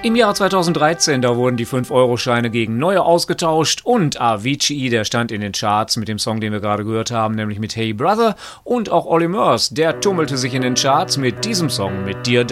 Im Jahr 2013, da wurden die 5-Euro-Scheine gegen neue ausgetauscht und Avicii, der stand in den Charts mit dem Song, den wir gerade gehört haben, nämlich mit Hey Brother, und auch Olly Murs, der tummelte sich in den Charts mit diesem Song, mit Dear